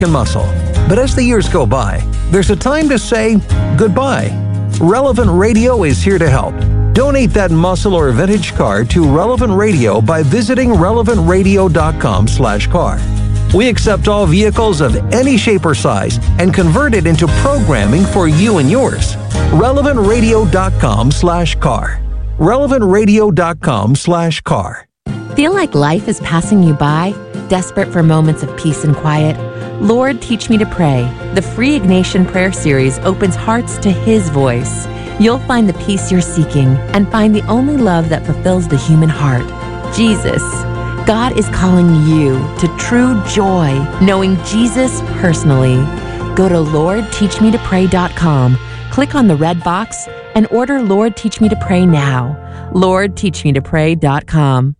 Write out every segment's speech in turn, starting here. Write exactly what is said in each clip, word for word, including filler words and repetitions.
muscle. But as the years go by, there's a time to say goodbye. Relevant Radio is here to help. Donate that muscle or vintage car to Relevant Radio by visiting relevant radio dot com slash car. We accept all vehicles of any shape or size and convert it into programming for you and yours. relevant radio dot com slash car. relevant radio dot com slash car. Feel like life is passing you by? Desperate for moments of peace and quiet? Lord, Teach Me to Pray. The free Ignatian Prayer Series opens hearts to His voice. You'll find the peace you're seeking and find the only love that fulfills the human heart, Jesus. God is calling you to true joy, knowing Jesus personally. Go to lord teach me to pray dot com, click on the red box, and order Lord Teach Me to Pray now. lord teach me to pray dot com.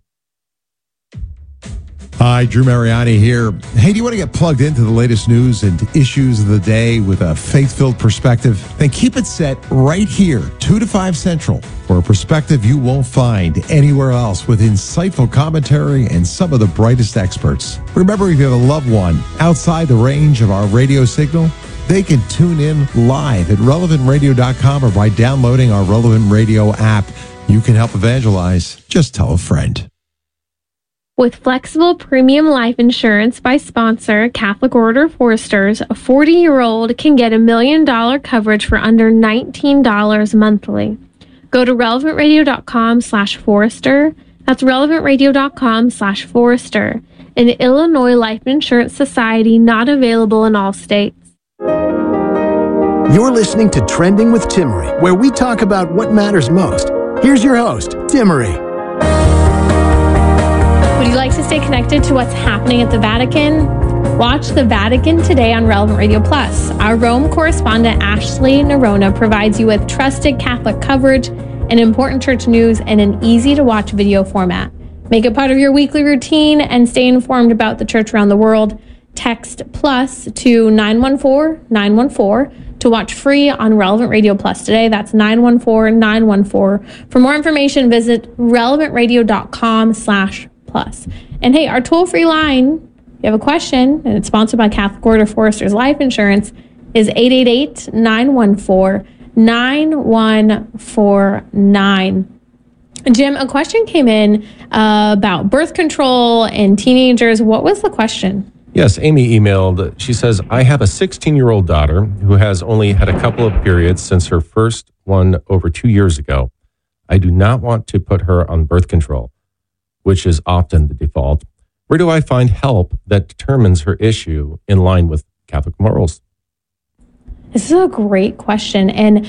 Hi, Drew Mariani here. Hey, do you want to get plugged into the latest news and issues of the day with a faith-filled perspective? Then keep it set right here, two to five Central, for a perspective you won't find anywhere else with insightful commentary and some of the brightest experts. Remember, if you have a loved one outside the range of our radio signal, they can tune in live at relevant radio dot com or by downloading our Relevant Radio app. You can help evangelize. Just tell a friend. With flexible premium life insurance by sponsor Catholic Order Foresters, a forty-year-old can get a million dollar coverage for under nineteen dollars monthly. Go to relevant radio dot com slash Forester. That's relevant radio dot com slash Forester. An Illinois Life Insurance Society not available in all states. You're listening to Trending with Timmerie, where we talk about what matters most. Here's your host, Timmerie. Would you like to stay connected to what's happening at the Vatican? Watch the Vatican Today on Relevant Radio Plus. Our Rome correspondent Ashley Nerona provides you with trusted Catholic coverage and important church news in an easy-to-watch video format. Make it part of your weekly routine and stay informed about the church around the world. Text plus to nine one four nine one four to watch free on Relevant Radio Plus today. That's nine one four nine one four. For more information, visit relevant radio dot com slash plus. And hey, our toll-free line, if you have a question, and it's sponsored by Catholic Order Foresters Life Insurance, is eight eight eight nine one four nine one four nine. Jim, a question came in uh, about birth control and teenagers. What was the question? Yes, Amy emailed. She says, I have a sixteen-year-old daughter who has only had a couple of periods since her first one over two years ago. I do not want to put her on birth control, which is often the default. Where do I find help that determines her issue in line with Catholic morals? This is a great question. And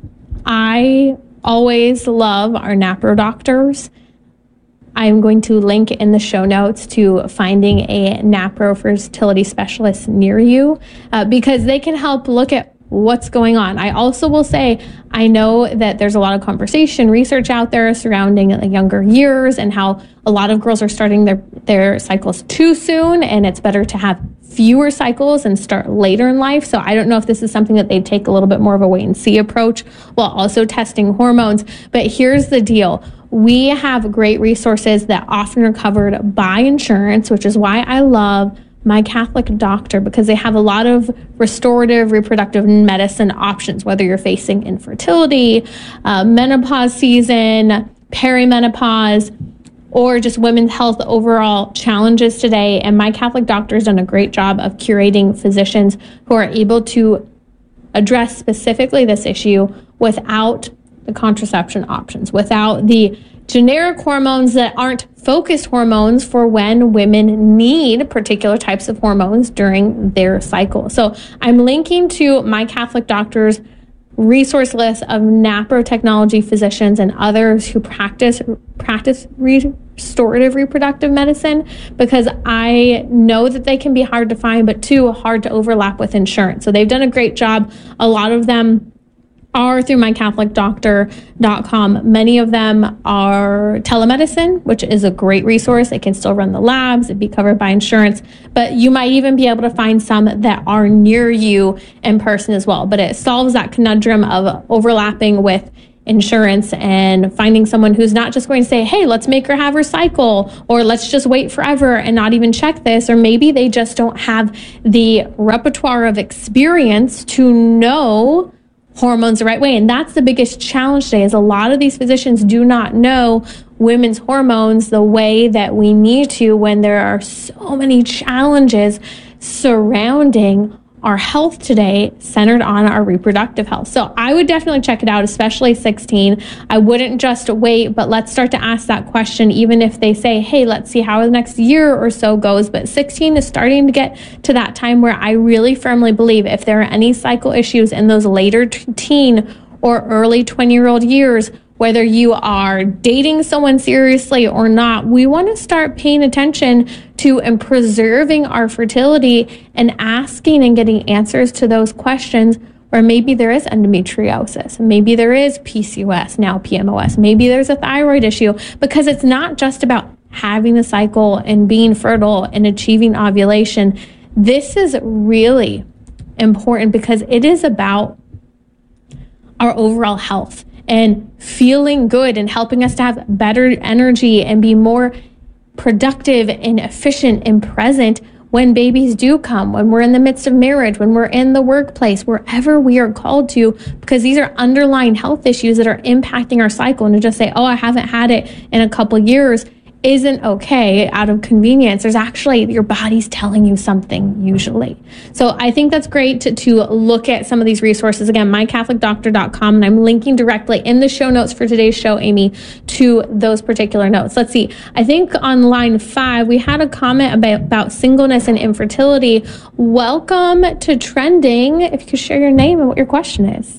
I always love our NAPRO doctors. I'm going to link in the show notes to finding a NAPRO fertility specialist near you uh, because they can help look at what's going on. I also will say, I know that there's a lot of conversation, research out there surrounding the younger years and how a lot of girls are starting their, their cycles too soon, and it's better to have fewer cycles and start later in life. So I don't know if this is something that they take a little bit more of a wait and see approach while also testing hormones. But here's the deal. We have great resources that often are covered by insurance, which is why I love My Catholic Doctor, because they have a lot of restorative reproductive medicine options, whether you're facing infertility, uh, menopause season, perimenopause, or just women's health overall challenges today. And My Catholic Doctor has done a great job of curating physicians who are able to address specifically this issue without the contraception options, without the generic hormones that aren't focused hormones for when women need particular types of hormones during their cycle. So I'm linking to My Catholic Doctor's resource list of NAPRO technology physicians and others who practice practice restorative reproductive medicine, because I know that they can be hard to find, but too hard to overlap with insurance. So they've done a great job. A lot of them are through my catholic doctor dot com. Many of them are telemedicine, which is a great resource. It can still run the labs, it'd be covered by insurance, but you might even be able to find some that are near you in person as well. But it solves that conundrum of overlapping with insurance and finding someone who's not just going to say, hey, let's make her have her cycle, or let's just wait forever and not even check this. Or maybe they just don't have the repertoire of experience to know hormones the right way. And that's the biggest challenge today, is a lot of these physicians do not know women's hormones the way that we need to, when there are so many challenges surrounding our health today centered on our reproductive health. So I would definitely check it out, especially sixteen. I wouldn't just wait, but let's start to ask that question, even if they say, hey, let's see how the next year or so goes. But sixteen is starting to get to that time where I really firmly believe if there are any cycle issues in those later teen or early twenty-year-old years, whether you are dating someone seriously or not, we want to start paying attention to and preserving our fertility and asking and getting answers to those questions, where maybe there is endometriosis, maybe there is P C O S, now P M O S, maybe there's a thyroid issue, because it's not just about having the cycle and being fertile and achieving ovulation. This is really important because it is about our overall health and feeling good and helping us to have better energy and be more productive and efficient and present when babies do come, when we're in the midst of marriage, when we're in the workplace, wherever we are called to, because these are underlying health issues that are impacting our cycle. And to just say, oh, I haven't had it in a couple of years isn't okay out of convenience. There's actually, your body's telling you something usually. So I think that's great to, to look at some of these resources. Again, my catholic doctor dot com, and I'm linking directly in the show notes for today's show, Amy, to those particular notes. Let's see. I think on line five, we had a comment about, about singleness and infertility. Welcome to Trending. If you could share your name and what your question is.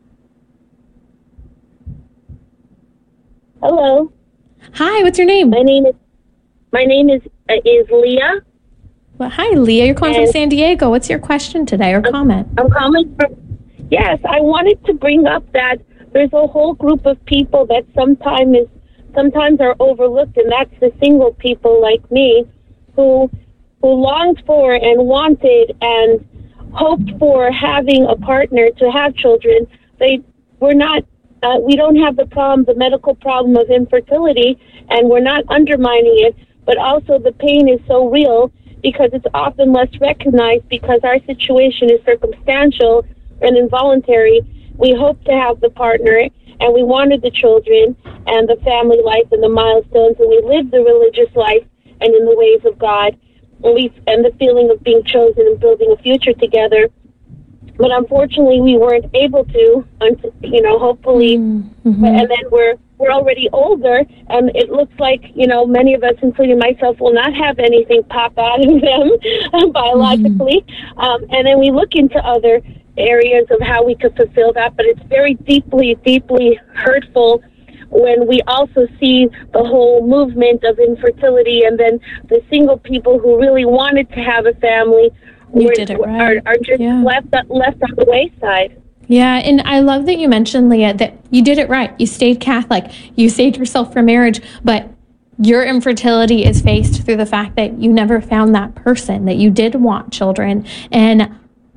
Hello. Hi, what's your name? My name is my name is uh, is Leah. Well, hi, Leah. You're calling and from San Diego. What's your question today or I'm, comment? I'm calling from. Yes, I wanted to bring up that there's a whole group of people that sometimes is sometimes are overlooked, and that's the single people like me, who who longed for and wanted and hoped for having a partner to have children. They were not. Uh, we don't have the problem, the medical problem of infertility, and we're not undermining it, but also the pain is so real because it's often less recognized because our situation is circumstantial and involuntary. We hope to have the partner, and we wanted the children and the family life and the milestones, and we lived the religious life and in the ways of God, and, we, and the feeling of being chosen and building a future together. But unfortunately, we weren't able to, until, you know, hopefully, mm-hmm. and then we're we're already older, and it looks like, you know, many of us, including myself, will not have anything pop out of them biologically. Mm-hmm. Um, and then we look into other areas of how we could fulfill that, but it's very deeply, deeply hurtful when we also see the whole movement of infertility, and then the single people who really wanted to have a family You did it right. are, are just yeah. left left on the wayside. Yeah, and I love that you mentioned, Leah, that you did it right. You stayed Catholic. You saved yourself for marriage, but your infertility is faced through the fact that you never found that person, that you did want children. And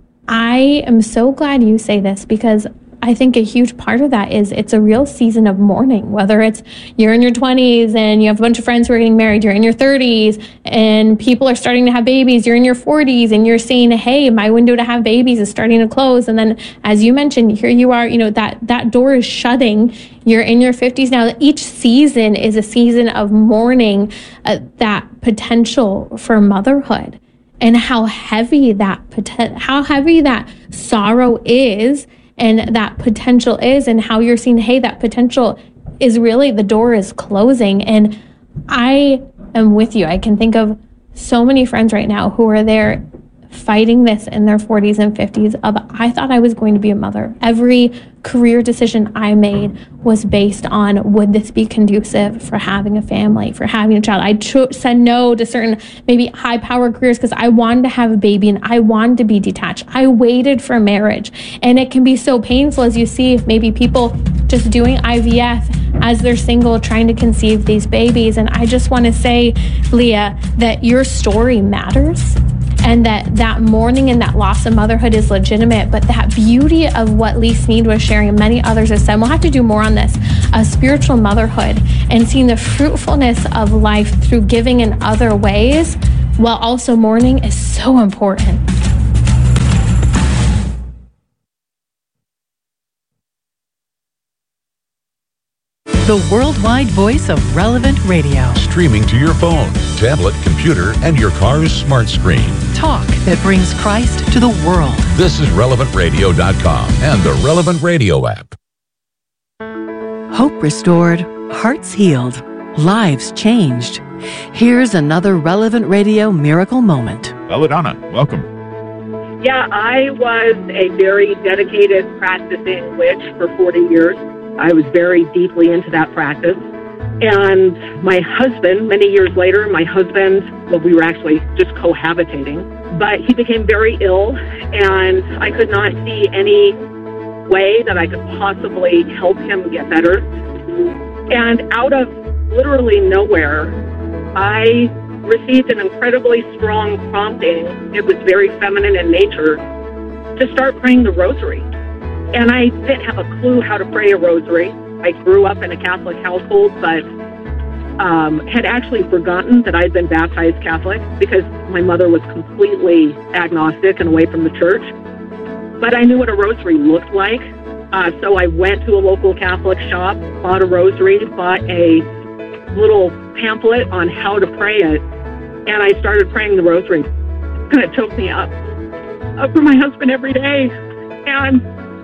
I am so glad you say this, because I think a huge part of that is it's a real season of mourning, whether it's you're in your twenties and you have a bunch of friends who are getting married, you're in your thirties and people are starting to have babies, you're in your forties and you're saying, hey, my window to have babies is starting to close. And then, as you mentioned, here you are, you know, that, that door is shutting. You're in your fifties now. Each season is a season of mourning uh, that potential for motherhood, and how heavy that poten- how heavy that sorrow is, and that potential is, and how you're seeing, hey, that potential is really, the door is closing. And I am with you. I can think of so many friends right now who are there fighting this in their forties and fifties of, I thought I was going to be a mother. Every career decision I made was based on, would this be conducive for having a family, for having a child? I cho- said no to certain maybe high power careers because I wanted to have a baby and I wanted to be detached. I waited for marriage, and it can be so painful as you see if maybe people just doing I V F as they're single, trying to conceive these babies. And I just want to say, Leah, that your story matters. and that that mourning and that loss of motherhood is legitimate, but that beauty of what Lee Snead was sharing and many others have said, and we'll have to do more on this, uh, spiritual motherhood and seeing the fruitfulness of life through giving in other ways while also mourning is so important. The worldwide voice of Relevant Radio. Streaming to your phone, tablet, computer, and your car's smart screen. Talk that brings Christ to the world. This is relevant radio dot com and the Relevant Radio app. Hope restored, hearts healed, lives changed. Here's another Relevant Radio miracle moment. Belladonna, welcome. Yeah, I was a very dedicated practicing witch for forty years. I was very deeply into that practice. And my husband, many years later, my husband, well, we were actually just cohabitating, but he became very ill, and I could not see any way that I could possibly help him get better. And out of literally nowhere, I received an incredibly strong prompting. It was very feminine in nature, to start praying the rosary. And I didn't have a clue how to pray a rosary. I grew up in a Catholic household, but um, had actually forgotten that I'd been baptized Catholic because my mother was completely agnostic and away from the church. But I knew what a rosary looked like. Uh, so I went to a local Catholic shop, bought a rosary, bought a little pamphlet on how to pray it, and I started praying the rosary. And it took me up, up for my husband every day. And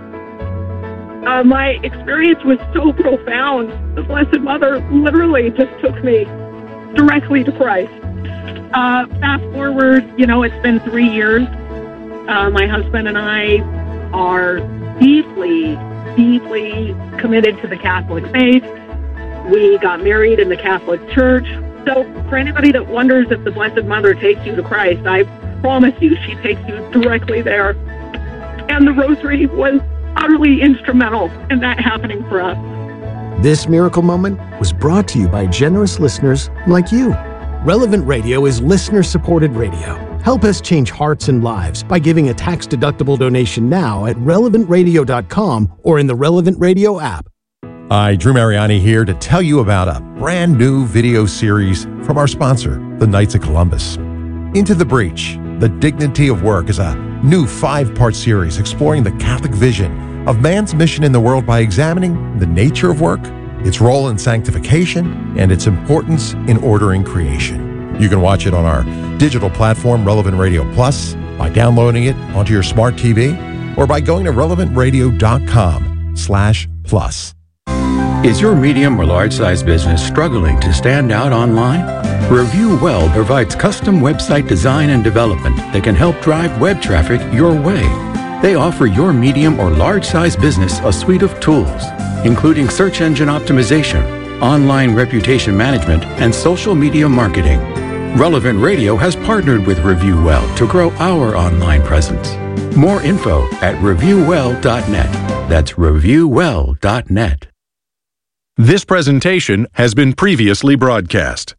Uh, my experience was so profound. The Blessed Mother literally just took me directly to Christ. Uh, fast forward, you know, it's been three years. Uh, my husband and I are deeply, deeply committed to the Catholic faith. We got married in the Catholic Church. So for anybody that wonders if the Blessed Mother takes you to Christ, I promise you she takes you directly there. And the rosary was utterly instrumental in that happening for us. This miracle moment was brought to you by generous listeners like you. Relevant Radio is listener-supported radio. Help us change hearts and lives by giving a tax-deductible donation now at relevant radio dot com or in the Relevant Radio app. Hi, Drew Mariani here to tell you about a brand new video series from our sponsor, the Knights of Columbus. Into the Breach, The Dignity of Work is a new five-part series exploring the Catholic vision of man's mission in the world by examining the nature of work, its role in sanctification, and its importance in ordering creation. You can watch it on our digital platform, Relevant Radio Plus, by downloading it onto your smart T V, or by going to relevant radio dot com slash plus. Is your medium or large-size business struggling to stand out online? Review Well provides custom website design and development that can help drive web traffic your way. They offer your medium or large-size business a suite of tools, including search engine optimization, online reputation management, and social media marketing. Relevant Radio has partnered with Review Well to grow our online presence. More info at review well dot net. That's review well dot net. This presentation has been previously broadcast.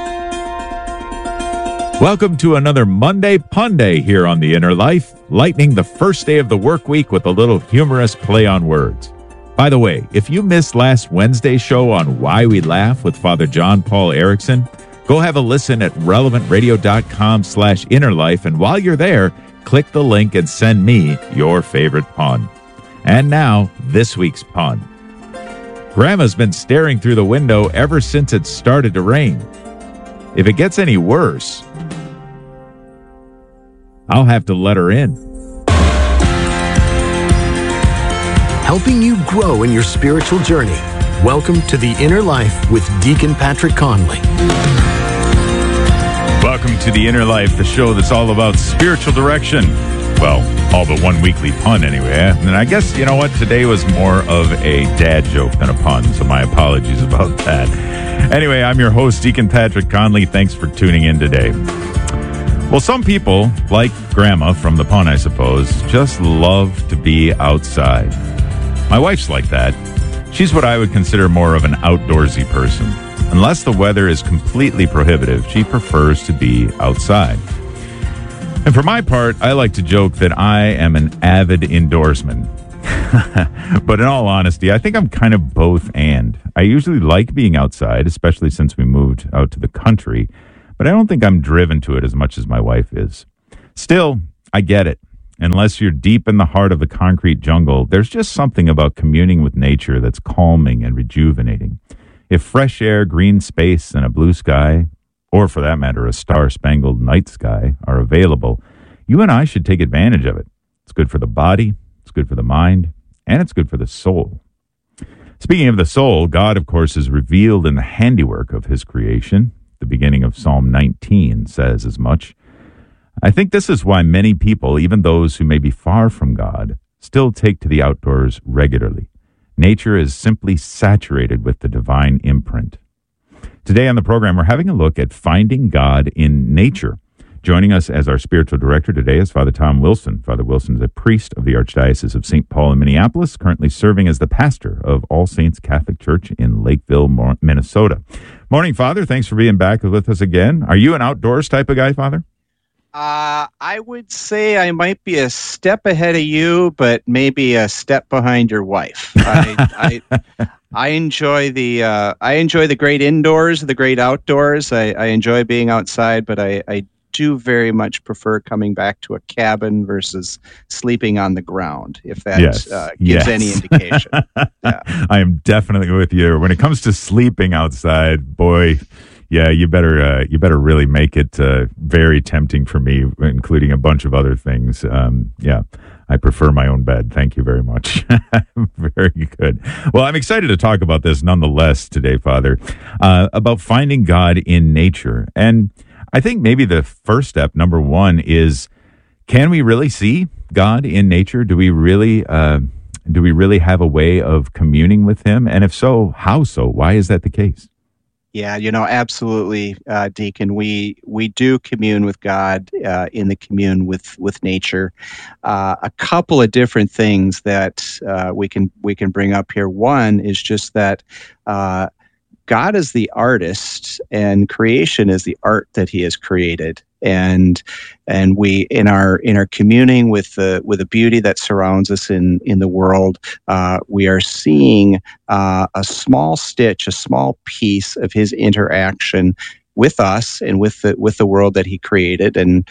Welcome to another Monday Pun Day here on The Inner Life, lightening the first day of the work week with a little humorous play on words. By the way, if you missed last Wednesday's show on Why We Laugh with Father John Paul Erickson, go have a listen at relevant radio dot com slash inner life, and while you're there, click the link and send me your favorite pun. And now, this week's pun. Grandma's been staring through the window ever since it started to rain. If it gets any worse, I'll have to let her in. Helping you grow in your spiritual journey. Welcome to The Inner Life with Deacon Patrick Conley. Welcome to The Inner Life, the show that's all about spiritual direction. Well, all but one weekly pun anyway. And I guess, you know what, today was more of a dad joke than a pun, so my apologies about that. Anyway, I'm your host, Deacon Patrick Conley. Thanks for tuning in today. Well, some people, like Grandma from the pun, I suppose, just love to be outside. My wife's like that. She's what I would consider more of an outdoorsy person. Unless the weather is completely prohibitive, she prefers to be outside. And for my part, I like to joke that I am an avid indoorsman. But in all honesty, I think I'm kind of both and. I usually like being outside, especially since we moved out to the country, but I don't think I'm driven to it as much as my wife is. Still, I get it. Unless you're deep in the heart of the concrete jungle, there's just something about communing with nature that's calming and rejuvenating. If fresh air, green space, and a blue sky, or for that matter, a star-spangled night sky, are available, you and I should take advantage of it. It's good for the body, it's good for the mind, and it's good for the soul. Speaking of the soul, God, of course, is revealed in the handiwork of his creation. The beginning of Psalm nineteen says as much. I think this is why many people, even those who may be far from God, still take to the outdoors regularly. Nature is simply saturated with the divine imprint. Today on the program, we're having a look at finding God in nature. Joining us as our spiritual director today is Father Tom Wilson. Father Wilson is a priest of the Archdiocese of Saint Paul in Minneapolis, currently serving as the pastor of All Saints Catholic Church in Lakeville, Minnesota. Morning, Father. Thanks for being back with us again. Are you an outdoors type of guy, Father? Uh, I would say I might be a step ahead of you, but maybe a step behind your wife. I, I, I enjoy the uh, I enjoy the great indoors, the great outdoors. I, I enjoy being outside, but I, I do very much prefer coming back to a cabin versus sleeping on the ground, if that yes. uh, gives yes. any indication. Yeah. I am definitely with you. When it comes to sleeping outside, boy, yeah, you better uh, you better really make it uh, very tempting for me, including a bunch of other things. Um, yeah, I prefer my own bed. Thank you very much. Very good. Well, I'm excited to talk about this nonetheless today, Father, uh, about finding God in nature. And I think maybe the first step, number one, is can we really see God in nature? Do we really uh, do we really have a way of communing with him? And if so, how so? Why is that the case? Yeah, you know, absolutely, uh, Deacon. We we do commune with God uh, in the commune with with nature. Uh, a couple of different things that uh, we can we can bring up here. One is just that uh, God is the artist, and creation is the art that He has created. And and we in our in our communing with the with the beauty that surrounds us in in the world, uh, we are seeing uh, a small stitch, a small piece of His interaction with us and with the with the world that He created. And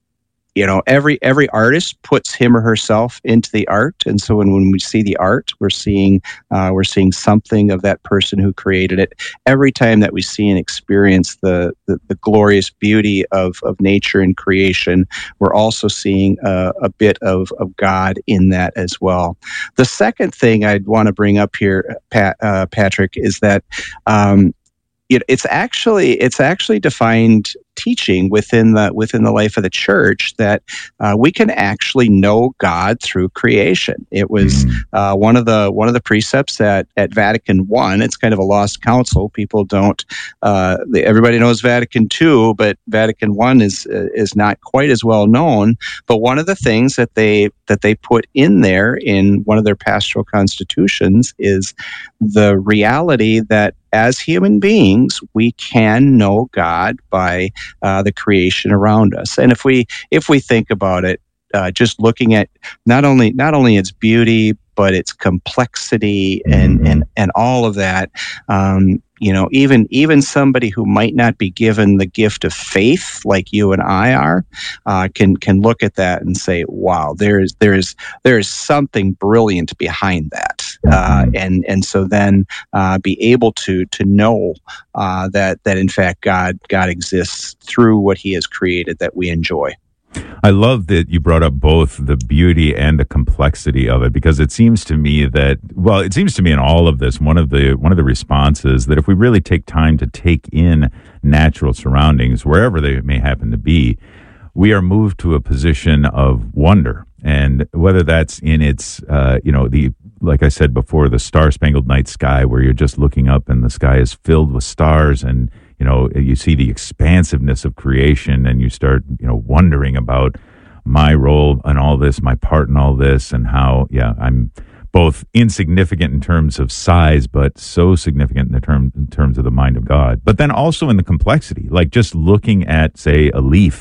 you know, every every artist puts him or herself into the art, and so when, when we see the art, we're seeing uh, we're seeing something of that person who created it. Every time that we see and experience the the, the glorious beauty of, of nature and creation, we're also seeing uh, a bit of, of God in that as well. The second thing I'd want to bring up here, Pat, uh, Patrick, is that um, it, it's actually it's actually defined teaching within the within the life of the church that uh, we can actually know God through creation. It was uh, one of the one of the precepts at, at Vatican One. It's kind of a lost council. People don't. Uh, everybody knows Vatican Two, but Vatican One is uh, is not quite as well known. But one of the things that they that they put in there in one of their pastoral constitutions is the reality that as human beings we can know God by Uh, the creation around us. And if we if we think about it, uh, just looking at not only not only its beauty but its complexity and and, and all of that, um, you know, even even somebody who might not be given the gift of faith like you and I are, uh, can can look at that and say, "Wow, there is there is there is something brilliant behind that," uh, and and so then uh, be able to to know uh, that that in fact God God exists through what He has created that we enjoy. I love that you brought up both the beauty and the complexity of it, because it seems to me that, well, it seems to me in all of this, one of the one of the responses that if we really take time to take in natural surroundings, wherever they may happen to be, we are moved to a position of wonder. And whether that's in its, uh, you know, the, like I said before, the star-spangled night sky, where you're just looking up and the sky is filled with stars, and you know, you see the expansiveness of creation, and you start, you know, wondering about my role in all this, my part in all this, and how, yeah, I'm both insignificant in terms of size, but so significant in, the term, in terms of the mind of God. But then also in the complexity, like just looking at, say, a leaf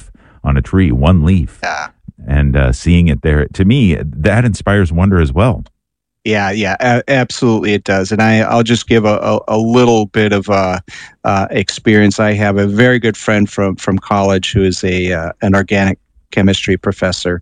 on a tree, one leaf. Yeah. And uh, seeing it there, to me, that inspires wonder as well. Yeah, yeah, a- absolutely it does. And I, I'll just give a, a, a little bit of uh, uh, experience. I have a very good friend from, from college who is a uh, an organic chemistry professor.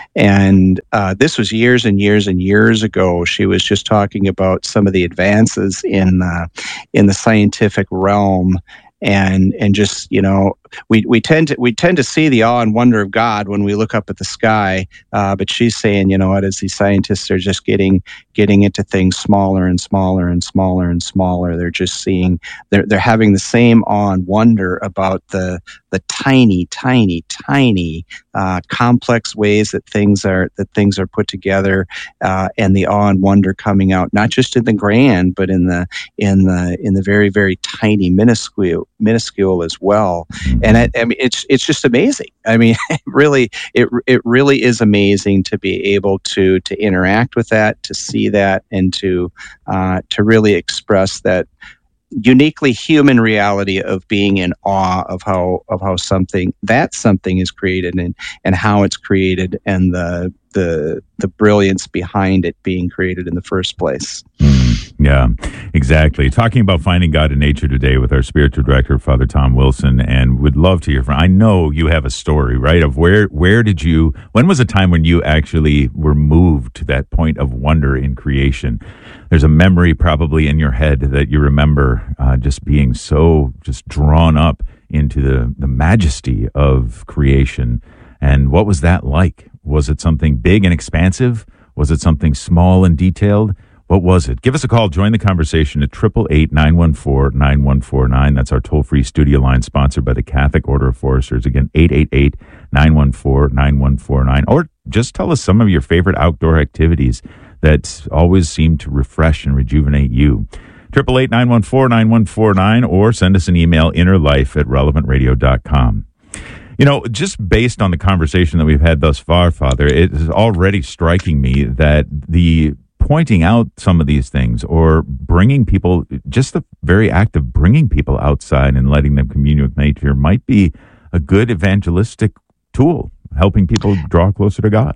And uh, this was years and years and years ago. She was just talking about some of the advances in uh, in the scientific realm. And and just, you know, we, we tend to we tend to see the awe and wonder of God when we look up at the sky. Uh, but she's saying, you know what, as these scientists are just getting getting into things smaller and smaller and smaller and smaller, they're just seeing they're they're having the same awe and wonder about the the tiny, tiny, tiny, uh, complex ways that things are that things are put together, uh, and the awe and wonder coming out not just in the grand, but in the in the in the very very tiny, minuscule minuscule as well. And I, I mean, it's it's just amazing. I mean, it really, it it really is amazing to be able to to interact with that, to see that, and to uh, to really express that uniquely human reality of being in awe of how of how something that something is created and and how it's created, and the the the brilliance behind it being created in the first place. Yeah, exactly. Talking about finding God in nature today with our spiritual director, Father Tom Wilson, and would love to hear from. I know you have a story, right? Of where where did you? When was a time when you actually were moved to that point of wonder in creation? There's a memory probably in your head that you remember uh, just being so just drawn up into the the majesty of creation. And what was that like? Was it something big and expansive? Was it something small and detailed? What was it? Give us a call. Join the conversation at eight eight eight, nine one four, nine one four nine. That's our toll-free studio line sponsored by the Catholic Order of Foresters. Again, eight eight eight, nine one four, nine one four nine. Or just tell us some of your favorite outdoor activities that always seem to refresh and rejuvenate you. eight eight eight, nine one four, nine one four nine, or send us an email, innerlife at relevant radio dot com. You know, just based on the conversation that we've had thus far, Father, it is already striking me that the pointing out some of these things, or bringing people, just the very act of bringing people outside and letting them commune with nature, might be a good evangelistic tool, helping people draw closer to God.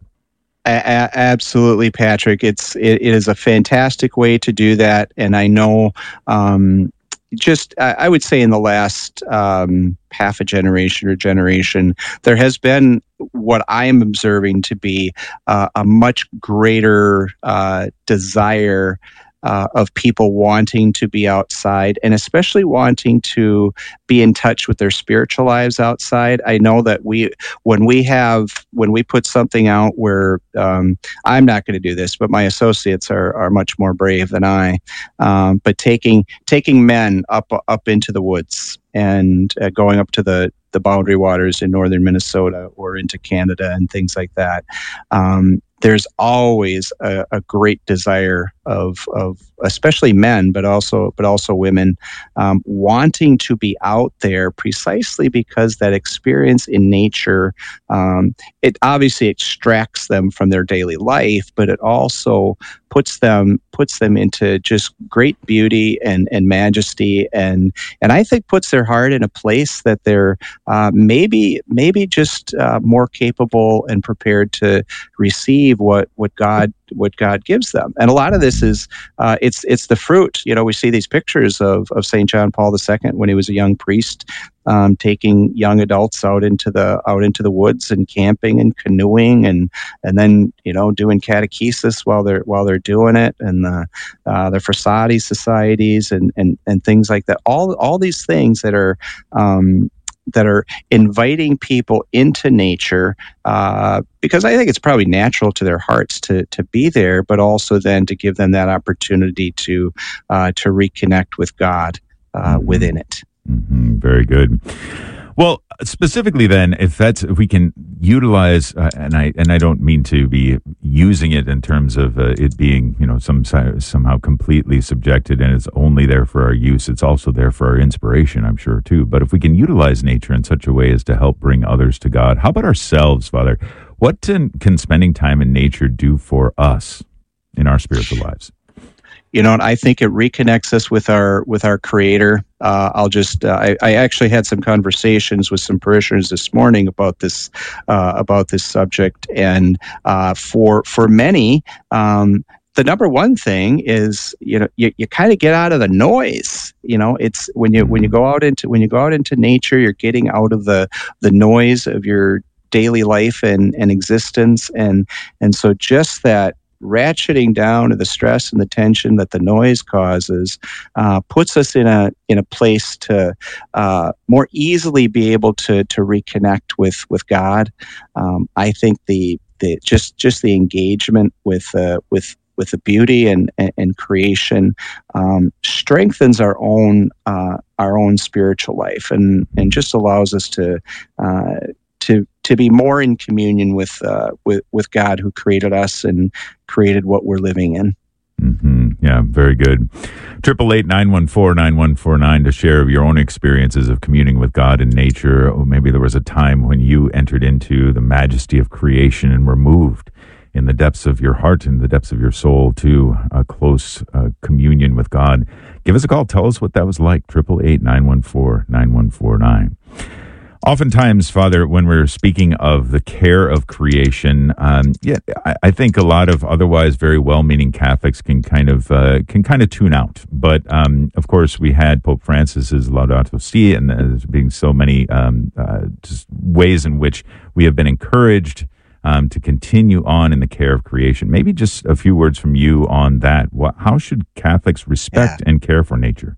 A- absolutely, Patrick. It's it, it is a fantastic way to do that, and I know. Um, Just, I would say in the last um, half a generation or generation, there has been what I am observing to be uh, a much greater uh, desire uh, of people wanting to be outside, and especially wanting to be in touch with their spiritual lives outside. I know that we, when we have, when we put something out where, um, I'm not going to do this, but my associates are, are much more brave than I, um, but taking, taking men up, up into the woods and uh, going up to the, the boundary waters in northern Minnesota or into Canada and things like that. Um, there's always a, a great desire of, of especially men, but also but also women, um, wanting to be out there precisely because that experience in nature, um, it obviously extracts them from their daily life, but it also puts them puts them into just great beauty and, and majesty, and and I think puts their heart in a place that they're uh, maybe maybe just uh, more capable and prepared to receive what what God what God gives them. And a lot of this is uh, it's it's the fruit. You know, we see these pictures of of Saint John Paul the Second when he was a young priest, um, taking young adults out into the out into the woods and camping and canoeing, and and then you know doing catechesis while they're while they're doing it, and the uh, the Frassati societies and and and things like that. All all these things that are. Um, that are inviting people into nature, uh, because I think it's probably natural to their hearts to to be there, but also then to give them that opportunity to uh, to reconnect with God uh, within it. Mm-hmm. Very good. Well, specifically then, if that's if we can utilize, uh, and I and I don't mean to be using it in terms of uh, it being you know some somehow completely subjected and it's only there for our use. It's also there for our inspiration, I'm sure too. But if we can utilize nature in such a way as to help bring others to God, how about ourselves, Father? What can, can spending time in nature do for us in our spiritual lives? you know, and I think it reconnects us with our with our Creator. Uh, I'll just uh, I, I actually had some conversations with some parishioners this morning about this uh, about this subject, and uh, for for many. Um, The number one thing is, you know, you, you kind of get out of the noise. You know, it's when you when you go out into when you go out into nature, you're getting out of the the noise of your daily life and, and existence, and and so just that ratcheting down of the stress and the tension that the noise causes uh, puts us in a in a place to uh, more easily be able to to reconnect with with God. Um, I think the the just just the engagement with uh, with with the beauty and, and, and creation um, strengthens our own uh, our own spiritual life, and, and just allows us to uh, to to be more in communion with uh, with with God, who created us and created what we're living in. Mm-hmm. Yeah, very good. Triple eight nine one four nine one four nine to share your own experiences of communing with God and nature. Or maybe there was a time when you entered into the majesty of creation and were moved in the depths of your heart and the depths of your soul to a close uh, communion with God. Give us a call. Tell us what that was like. Triple eight nine one four nine one four nine. Oftentimes, Father, when we're speaking of the care of creation, um, yeah, I, I think a lot of otherwise very well-meaning Catholics can kind of uh, can kind of tune out. But um, of course, we had Pope Francis's Laudato Si, and there's being so many um, uh, just ways in which we have been encouraged Um, to continue on in the care of creation. Maybe just a few words from you on that. What, how should Catholics respect yeah. and care for nature?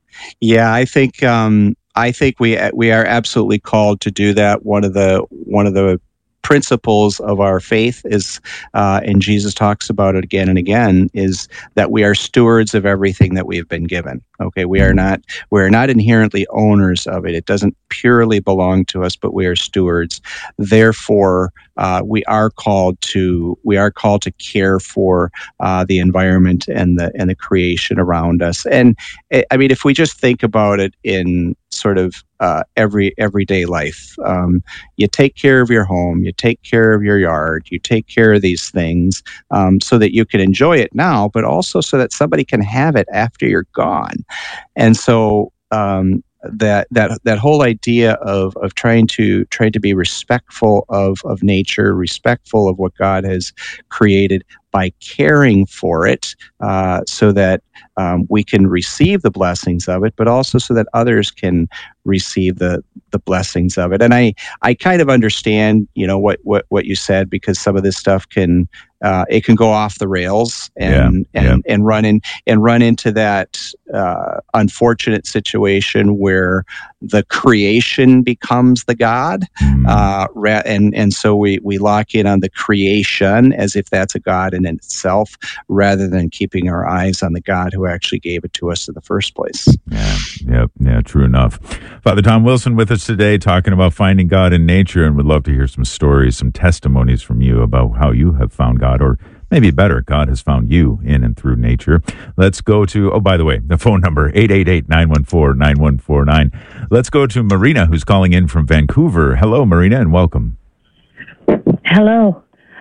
Yeah, I think um, I think we we are absolutely called to do that. One of the one of the principles of our faith is, uh, and Jesus talks about it again and again, is that we are stewards of everything that we've been given. Okay, we are not we are not inherently owners of it. It doesn't purely belong to us, but we are stewards. Therefore, uh, we are called to we are called to care for uh, the environment and the and the creation around us. And I mean, if we just think about it in sort of uh, every everyday life, um, you take care of your home, you take care of your yard, you take care of these things um, so that you can enjoy it now, but also so that somebody can have it after you're gone. And so um, that that that whole idea of of trying to try to be respectful of of nature, respectful of what God has created, by caring for it, uh, so that um, we can receive the blessings of it, but also so that others can receive the the blessings of it. And I I kind of understand, you know, what what what you said, because some of this stuff can uh, it can go off the rails and yeah, and yeah. and run in and run into that uh, unfortunate situation where the creation becomes the God, mm. uh, ra- and and so we we lock in on the creation as if that's a God in itself, rather than keeping our eyes on the God who actually gave it to us in the first place. Yeah, yeah, yeah, true enough. Father Tom Wilson with us today, talking about finding God in nature, and would love to hear some stories, some testimonies from you about how you have found God, or maybe better, God has found you in and through nature. Let's go to, oh, by the way, the phone number, eight eight eight, nine one four, nine one four nine. Let's go to Marina, who's calling in from Vancouver. Hello, Marina, and welcome. Hello.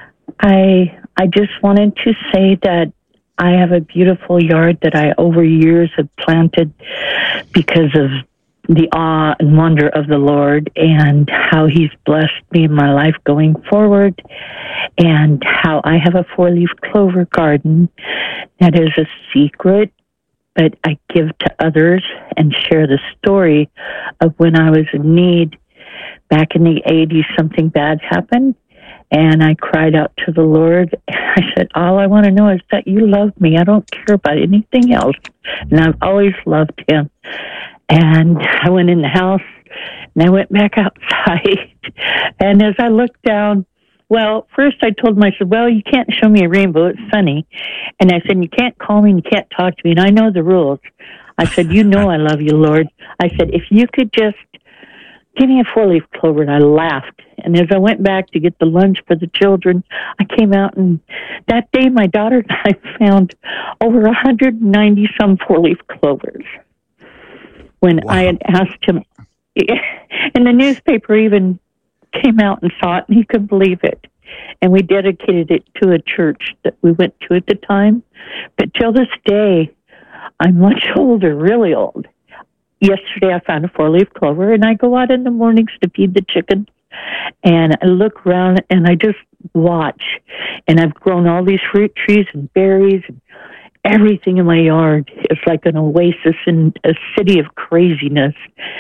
I I just wanted to say that I have a beautiful yard that I over years have planted because of the awe and wonder of the Lord, and how He's blessed me in my life going forward, and how I have a four-leaf clover garden that is a secret, but I give to others and share the story of when I was in need. Back in the eighties, something bad happened, and I cried out to the Lord. I said, all I want to know is that you love me. I don't care about anything else. And I've always loved Him. And I went in the house, and I went back outside. And as I looked down, well, first I told him, I said, well, you can't show me a rainbow. It's sunny. And I said, you can't call me and you can't talk to me. And I know the rules. I said, you know I love you, Lord. I said, if you could just give me a four-leaf clover. And I laughed. And as I went back to get the lunch for the children, I came out, and that day my daughter and I found over one hundred ninety some four-leaf clovers. When wow. I had asked him, and the newspaper even came out and saw it, and he couldn't believe it. and we dedicated it to a church that we went to at the time. But till this day, I'm much older, really old. Yesterday, I found a four-leaf clover, and I go out in the mornings to feed the chickens, and I look around, and I just watch. And I've grown all these fruit trees and berries and everything in my yard. It's like an oasis in a city of craziness.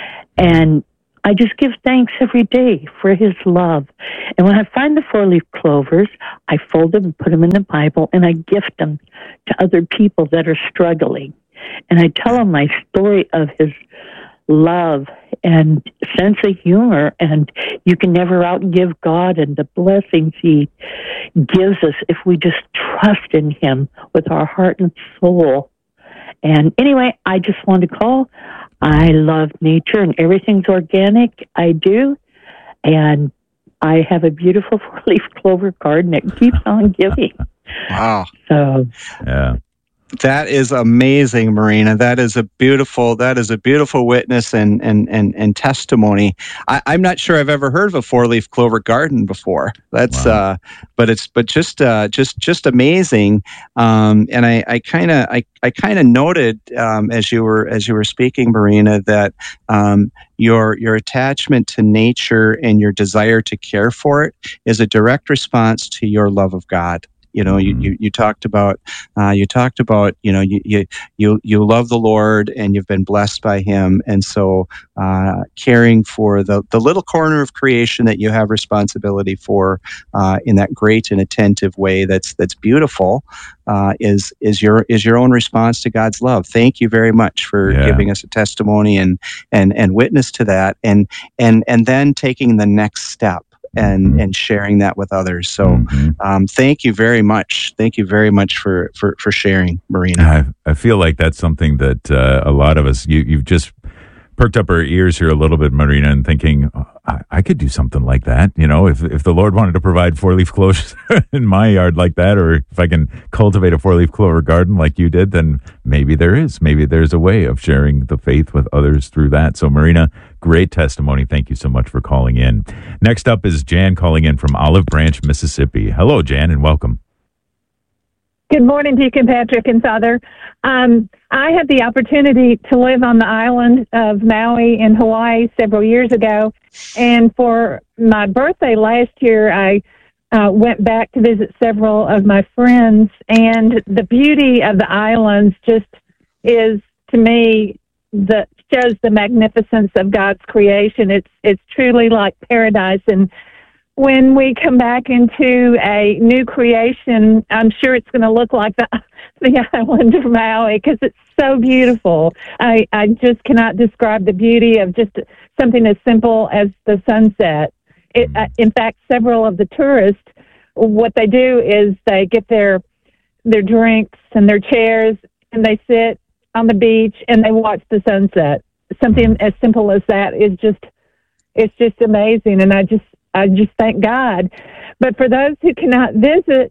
And I just give thanks every day for his love. And when I find the four-leaf clovers, I fold them and put them in the Bible, and I gift them to other people that are struggling. And I tell them my story of his love and sense of humor, and you can never outgive God and the blessings he gives us if we just trust in him with our heart and soul. And anyway, I just wanted to call. I love nature and everything's organic. I do. And I have a beautiful four-leaf clover garden that keeps on giving. Wow. So, yeah. That is amazing, Marina. That is a beautiful. That is a beautiful witness and and and, and testimony. I, I'm not sure I've ever heard of a four-leaf clover garden before. That's, wow. uh, but it's but just uh, just just amazing. Um, and I I kind of I I kind of noted um, as you were as you were speaking, Marina, that um, your your attachment to nature and your desire to care for it is a direct response to your love of God. You know, you, you, you talked about, uh, you talked about, you know, you, you, you, you love the Lord and you've been blessed by him. And so, uh, caring for the, the little corner of creation that you have responsibility for, uh, in that great and attentive way that's, that's beautiful, uh, is, is your, is your own response to God's love. Thank you very much for yeah. giving us a testimony and, and, and witness to that. And, and, and then taking the next step. And, mm-hmm. and sharing that with others. So mm-hmm. um, thank you very much. Thank you very much for, for, for sharing, Marina. I, I feel like that's something that uh, a lot of us, you, you've just perked up our ears here a little bit, Marina, and thinking, oh, I, I could do something like that. You know, if if the Lord wanted to provide four-leaf clovers in my yard like that, or if I can cultivate a four-leaf clover garden like you did, then maybe there is. Maybe there's a way of sharing the faith with others through that. So, Marina, great testimony. Thank you so much for calling in. Next up is Jan calling in from Olive Branch, Mississippi. Hello, Jan, and welcome. Good morning, Deacon Patrick and Father. Um, I had the opportunity to live on the island of Maui in Hawaii several years ago, and for my birthday last year, I uh, went back to visit several of my friends, and the beauty of the islands just is, to me, the shows the magnificence of God's creation. It's it's truly like paradise, and when we come back into a new creation, I'm sure it's going to look like the, the island of Maui because it's so beautiful. I, I just cannot describe the beauty of just something as simple as the sunset. It, uh, in fact, several of the tourists, what they do is they get their their drinks and their chairs and they sit on the beach and they watch the sunset. Something as simple as that is just, it's just amazing. And I just, I just thank God. But for those who cannot visit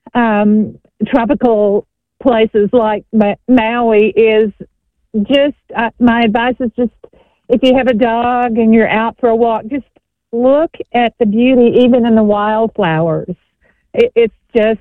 um, tropical places like Ma- Maui, is just uh, my advice is just if you have a dog and you're out for a walk, just look at the beauty, even in the wildflowers. It, it's just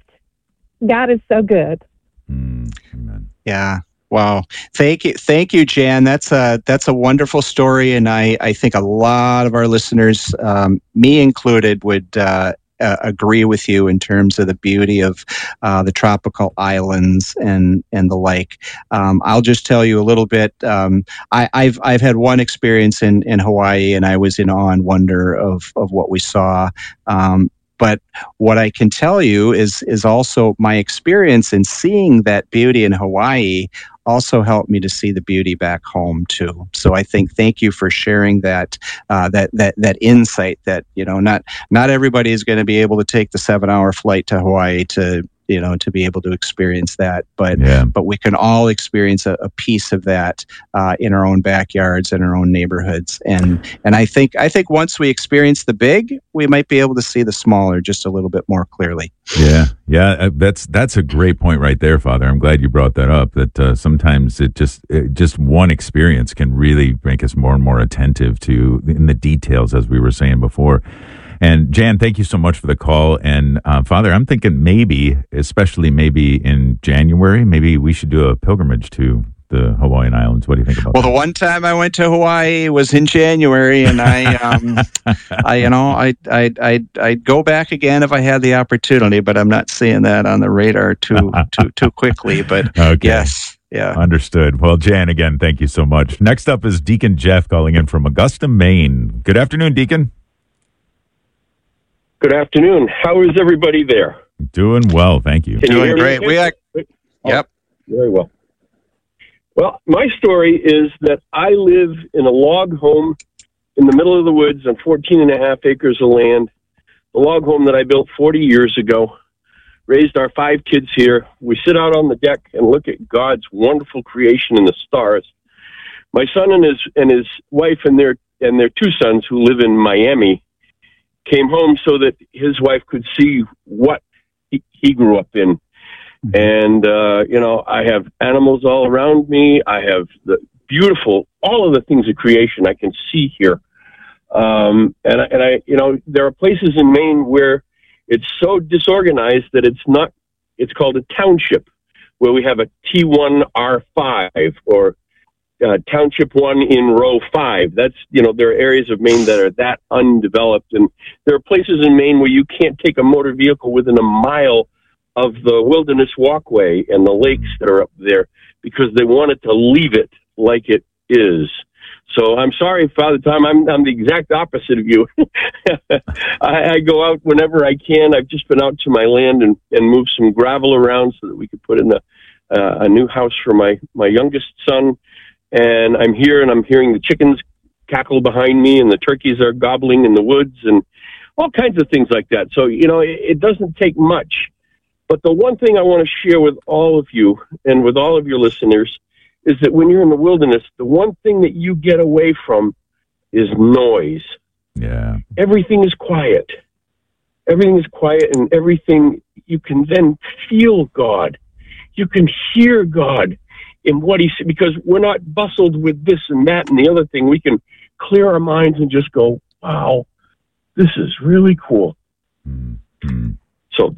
God is so good. Mm, amen. Yeah. Wow. Thank you. Thank you, Jan. That's a, that's a wonderful story. And I, I think a lot of our listeners, um, me included, would uh, uh, agree with you in terms of the beauty of uh, the tropical islands and, and the like. Um, I'll just tell you a little bit. Um, I, I've, I've had one experience in, in Hawaii, and I was in awe and wonder of, of what we saw. Um, But what I can tell you is is also my experience in seeing that beauty in Hawaii also helped me to see the beauty back home too. So I think thank you for sharing that uh, that that that insight that, you know, not not everybody is going to be able to take the seven hour flight to Hawaii to, you know, to be able to experience that. But yeah. but we can all experience a, a piece of that uh, in our own backyards and our own neighborhoods. And and I think I think once we experience the big, we might be able to see the smaller just a little bit more clearly. Yeah, yeah, that's that's a great point right there, Father. I'm glad you brought that up. That uh, sometimes it just it, just one experience can really make us more and more attentive to in the details, as we were saying before. And Jan, thank you so much for the call. And uh, Father, I'm thinking maybe, especially maybe in January, maybe we should do a pilgrimage to the Hawaiian Islands. What do you think about well, that? Well, the one time I went to Hawaii was in January, and I, um, I, you know, I, I, I, I'd go back again if I had the opportunity, but I'm not seeing that on the radar too, too, too quickly. But okay. Yes, yeah, understood. Well, Jan, again, thank you so much. Next up is Deacon Jeff calling in from Augusta, Maine. Good afternoon, Deacon. Good afternoon. How is everybody there? Doing well, thank you. Can you Doing hear great. me? We, are, oh, yep, very well. Well, my story is that I live in a log home in the middle of the woods on fourteen and a half acres of land. The log home that I built forty years ago. Raised our five kids here. We sit out on the deck and look at God's wonderful creation in the stars. My son and his and his wife and their and their two sons, who live in Miami, came home so that his wife could see what he, he grew up in. And, uh, you know, I have animals all around me. I have the beautiful, all of the things of creation I can see here. Um, and, I, and I, you know, there are places in Maine where it's so disorganized that it's not, it's called a township, where we have a T one R five or uh, Township one in row five. That's, you know, there are areas of Maine that are that undeveloped. And there are places in Maine where you can't take a motor vehicle within a mile of the Wilderness Walkway and the lakes that are up there because they wanted to leave it like it is. So I'm sorry, Father Tom, I'm, I'm the exact opposite of you. I, I go out whenever I can. I've just been out to my land and, and moved some gravel around so that we could put in a, uh, a new house for my, my youngest son. And I'm here and I'm hearing the chickens cackle behind me and the turkeys are gobbling in the woods and all kinds of things like that. So, you know, it, it doesn't take much. But the one thing I want to share with all of you and with all of your listeners is that when you're in the wilderness, the one thing that you get away from is noise. Yeah. Everything is quiet. Everything is quiet and everything, you can then feel God. You can hear God in what he said, because we're not bustled with this and that and the other thing. We can clear our minds and just go, wow, this is really cool. Mm-hmm. So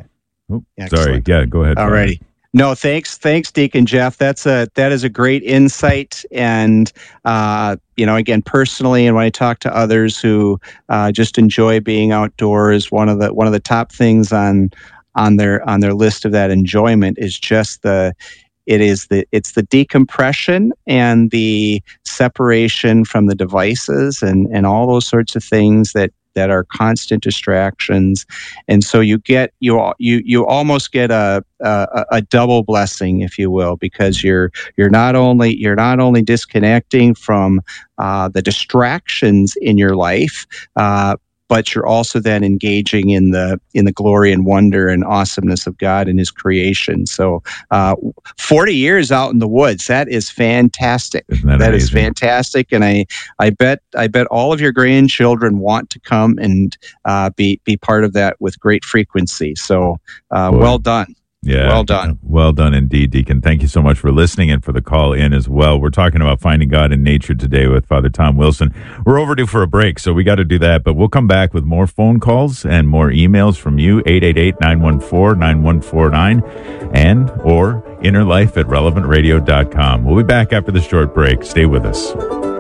Oh, sorry. Yeah, go ahead. All righty. No, thanks, thanks, Deacon Jeff. That's a that is a great insight, and uh, you know, again, personally, and when I talk to others who uh, just enjoy being outdoors, one of the one of the top things on on their on their list of that enjoyment is just the it is the it's the decompression and the separation from the devices and and all those sorts of things that. that are constant distractions, and so you get you you you almost get a, a a double blessing, if you will, because you're you're not only you're not only disconnecting from uh, the distractions in your life, uh, but you're also then engaging in the in the glory and wonder and awesomeness of God and His creation. So, uh, forty years out in the woods, that is fantastic. Isn't that that amazing? is fantastic, and I I bet I bet all of your grandchildren want to come and uh, be be part of that with great frequency. So, uh, well done. Yeah. Well done. Well done indeed, Deacon. Thank you so much for listening and for the call in as well. We're talking about finding God in nature today with Father Tom Wilson. We're overdue for a break, so we got to do that, but we'll come back with more phone calls and more emails from you, eight eight eight, nine one four, nine one four nine, and or inner life at relevant radio dot com. We'll be back after the short break. Stay with us.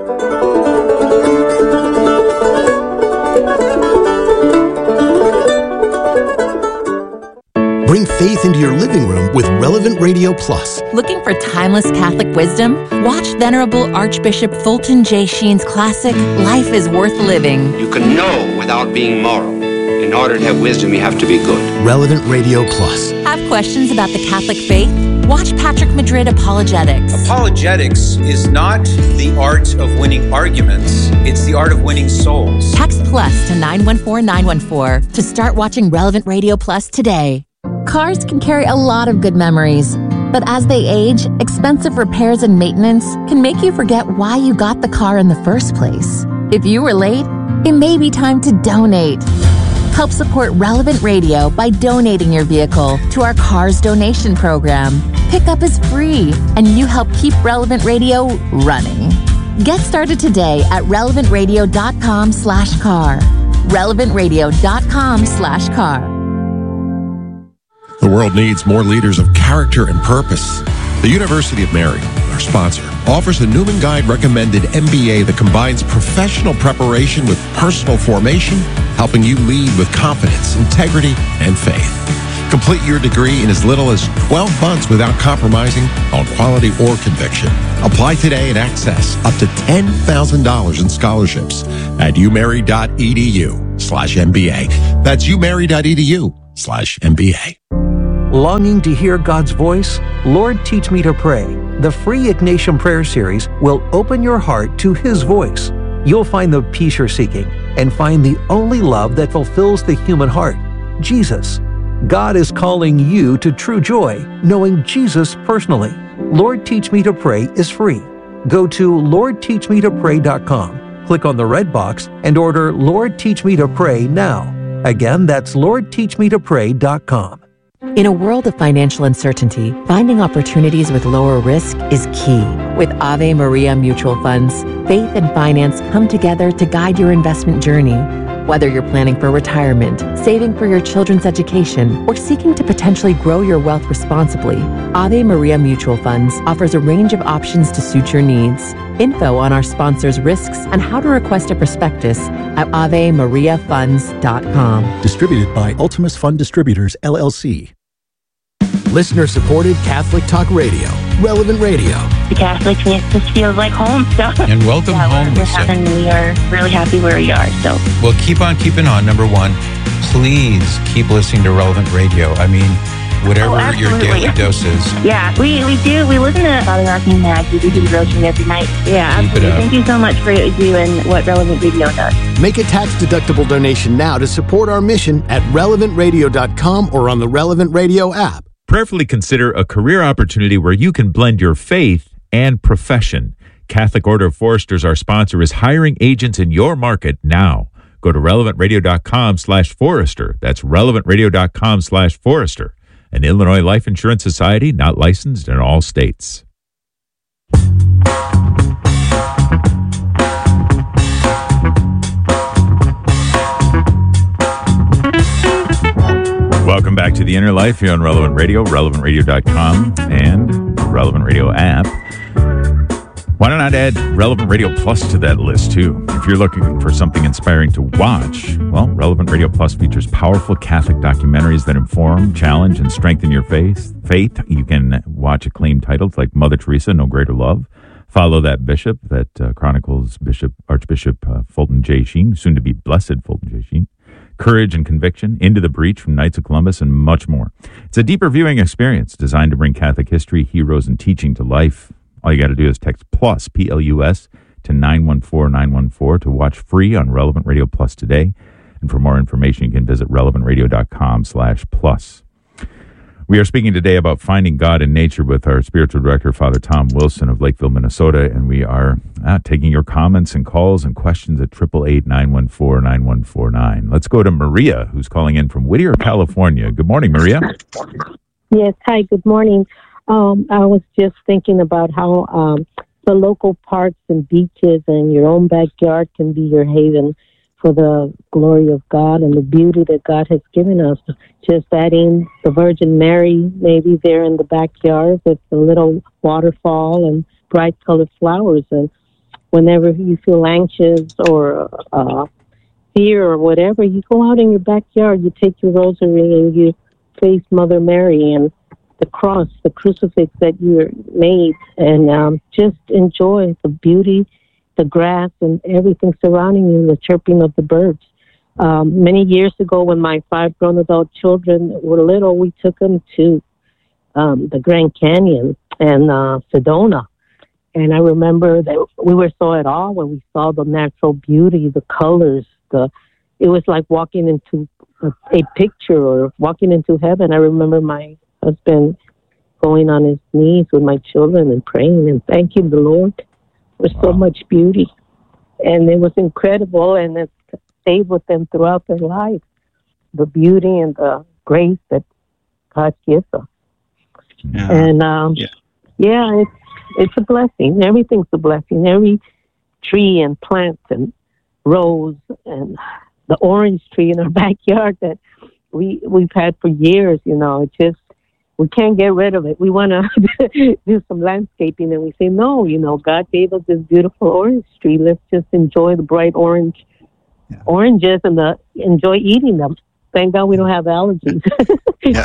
Bring faith into your living room with Relevant Radio Plus. Looking for timeless Catholic wisdom? Watch Venerable Archbishop Fulton J. Sheen's classic, Life is Worth Living. You can know without being moral. In order to have wisdom, you have to be good. Relevant Radio Plus. Have questions about the Catholic faith? Watch Patrick Madrid Apologetics. Apologetics is not the art of winning arguments. It's the art of winning souls. Text plus to nine one four nine one four to start watching Relevant Radio Plus today. Cars can carry a lot of good memories, but as they age, expensive repairs and maintenance can make you forget why you got the car in the first place. If you were late, it may be time to donate. Help support Relevant Radio by donating your vehicle to our Cars Donation Program. Pickup is free, and you help keep Relevant Radio running. Get started today at relevant radio dot com slash car. relevant radio dot com slash car. The world needs more leaders of character and purpose. The University of Mary, our sponsor, offers a Newman Guide recommended M B A that combines professional preparation with personal formation, helping you lead with confidence, integrity, and faith. Complete your degree in as little as twelve months without compromising on quality or conviction. Apply today and access up to ten thousand dollars in scholarships at umary.edu slash MBA. That's umary.edu slash MBA. Longing to hear God's voice? Lord, Teach Me to Pray. The free Ignatian Prayer Series will open your heart to His voice. You'll find the peace you're seeking and find the only love that fulfills the human heart, Jesus. God is calling you to true joy, knowing Jesus personally. Lord, Teach Me to Pray is free. Go to lord teach me to pray dot com, click on the red box, and order Lord, Teach Me to Pray now. Again, that's lord teach me to pray dot com. In a world of financial uncertainty, finding opportunities with lower risk is key. With Ave Maria Mutual Funds, faith and finance come together to guide your investment journey. Whether you're planning for retirement, saving for your children's education, or seeking to potentially grow your wealth responsibly, Ave Maria Mutual Funds offers a range of options to suit your needs. Info on our sponsors' risks and how to request a prospectus at ave maria funds dot com. Distributed by Ultimus Fund Distributors, L L C. Listener-supported Catholic Talk Radio, Relevant Radio. The Catholics, it just feels like home. So. And welcome yeah, home, we're, we're Lisa. having, we are really happy where we are. So. Well, keep on keeping on, number one. Please keep listening to Relevant Radio. I mean, whatever oh, your daily dose is. Yeah, we, we do. We listen to Father Arcane Maggie. We do the Rosary every night. Yeah, keep absolutely. Thank you so much for what you do and what Relevant Radio does. Make a tax-deductible donation now to support our mission at relevant radio dot com or on the Relevant Radio app. Prayerfully consider a career opportunity where you can blend your faith and profession. Catholic Order of Foresters, our sponsor, is hiring agents in your market now. Go to relevant radio dot com slash forester. That's relevant radio dot com slash forester. An Illinois Life Insurance Society, not licensed in all states. Welcome back to The Inner Life here on Relevant Radio, relevant radio dot com, and Relevant Radio app. Why not add Relevant Radio Plus to that list, too? If you're looking for something inspiring to watch, well, Relevant Radio Plus features powerful Catholic documentaries that inform, challenge, and strengthen your faith. Faith. You can watch acclaimed titles like Mother Teresa, No Greater Love, Follow That Bishop, that uh, chronicles Bishop Archbishop uh, Fulton J. Sheen, soon to be Blessed Fulton J. Sheen, Courage and Conviction, Into the Breach from Knights of Columbus, and much more. It's a deeper viewing experience designed to bring Catholic history, heroes, and teaching to life. All you got to do is text PLUS, P L U S, to nine one four nine one four to watch free on Relevant Radio Plus today. And for more information, you can visit relevant radio dot com slash plus. We are speaking today about finding God in nature with our spiritual director, Father Tom Wilson of Lakeville, Minnesota. And we are uh, taking your comments and calls and questions at eight eight eight, nine one four, nine one four nine. Let's go to Maria, who's calling in from Whittier, California. Good morning, Maria. Yes, hi, good morning. Um, I was just thinking about how um, the local parks and beaches and your own backyard can be your haven for the glory of God and the beauty that God has given us. Just adding the Virgin Mary maybe there in the backyard with the little waterfall and bright colored flowers. And whenever you feel anxious or uh, fear or whatever, you go out in your backyard, you take your rosary and you face Mother Mary and the cross, the crucifix that you made, and um, just enjoy the beauty, the grass, and everything surrounding you, the chirping of the birds. Um, many years ago, when my five grown adult children were little, we took them to um, the Grand Canyon and uh, Sedona. And I remember that we were so at awe when we saw the natural beauty, the colors. The it was like walking into a, a picture or walking into heaven. I remember my husband going on his knees with my children and praying and thanking the Lord for so much beauty. And it was incredible, and it stayed with them throughout their life, the beauty and the grace that God gives us. Yeah. And, um, yeah. yeah, it's, it's a blessing. Everything's a blessing. Every tree and plant and rose and the orange tree in our backyard that we we've had for years. You know, it just we can't get rid of it. We want to do some landscaping, and we say no. You know, God gave us this beautiful orange tree. Let's just enjoy the bright orange yeah. oranges and the enjoy eating them. Thank God we don't have allergies. yeah.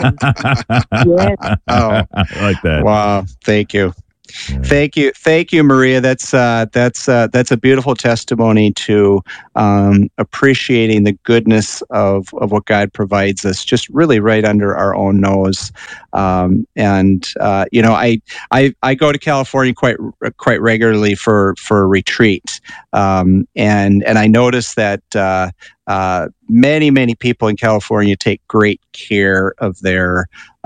Oh, I like that. Wow. Thank you. Yeah. Thank you, thank you, Maria. That's uh, that's uh, that's a beautiful testimony to um, appreciating the goodness of, of what God provides us, just really right under our own nose. Um, and uh, you know, I, I I go to California quite quite regularly for for a retreat, um, and and I notice that. Uh, Uh, many, many people in California take great care of their